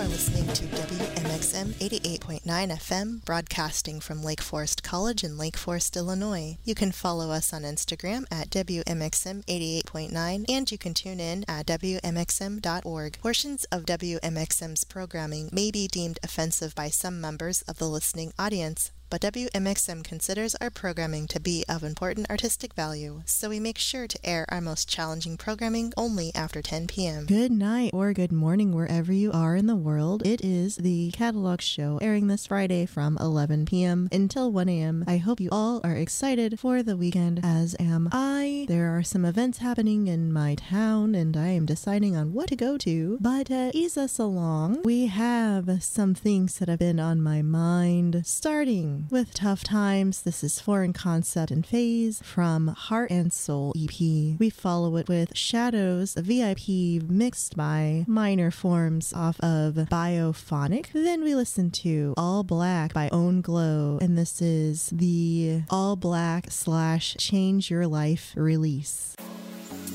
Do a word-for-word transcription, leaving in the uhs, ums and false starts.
are listening to W M X M eighty-eight point nine F M, broadcasting from Lake Forest College in Lake Forest, Illinois. You can follow us on Instagram at W M X M eighty-eight point nine, and you can tune in at W M X M dot org. Portions of W M X M's programming may be deemed offensive by some members of the listening audience, but W M X M considers our programming to be of important artistic value, so we make sure to air our most challenging programming only after ten p.m. Good night or good morning wherever you are in the world. It is the Catalog Show, airing this Friday from eleven p.m. until one a.m. I hope you all are excited for the weekend, as am I. There are some events happening in my town, and I am deciding on what to go to, but uh, ease us along. We have some things that have been on my mind, starting with Tough Times. This is Foreign Concept and Phase from Heart and Soul E P. We follow it with Shadows, a V I P mixed by Minor Forms off of Biophonic. Then we listen to All Black by Own Glow, and this is the All Black slash Change Your Life release.